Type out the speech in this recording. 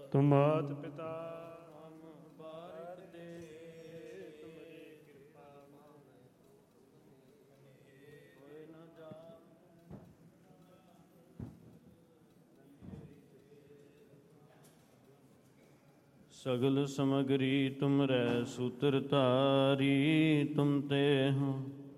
ਤੁਮ ਮਾਤ ਪਿਤਾ ਸਗਲ ਸਮਗਰੀ ਤੁਮਰੈ ਸੂਤਰ ਧਾਰੀ ਤੁਮ ਤੇ ਹੋ